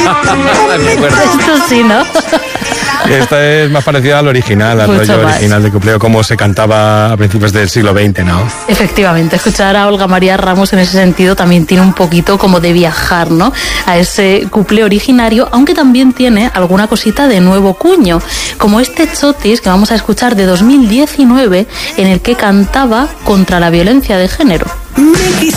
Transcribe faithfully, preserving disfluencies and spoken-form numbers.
Esto sí, ¿no? Esta es más parecida al original, al Mucho rollo más. original de Cupleo, como se cantaba a principios del siglo veinte, ¿no? Efectivamente, escuchar a Olga María Ramos en ese sentido también tiene un poquito como de viajar, ¿no? A ese cuplé originario, aunque también tiene alguna cosita de nuevo cuño, como este Chotis que vamos a escuchar de dos mil diecinueve, en el que cantaba contra la violencia de género. Me